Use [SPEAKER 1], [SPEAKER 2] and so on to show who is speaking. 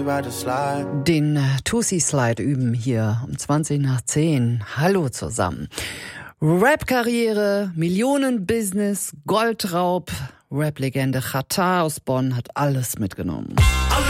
[SPEAKER 1] Den Tussi-Slide üben hier um 20 nach 10. Hallo zusammen. Rap-Karriere, Millionen-Business, Goldraub, Rap-Legende Xatar aus Bonn hat alles mitgenommen.